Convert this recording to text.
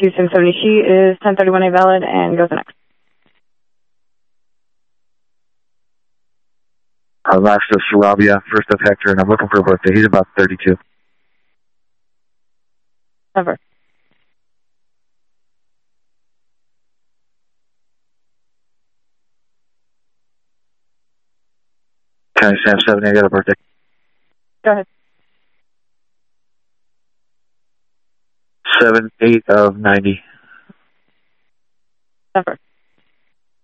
2770. She is 1031A valid and goes next. Last of Sarabia, first of Hector, and I'm looking for a birthday. He's about 32. Over. County Sam 70, I got a birthday. Go ahead. 7/8/90. Over.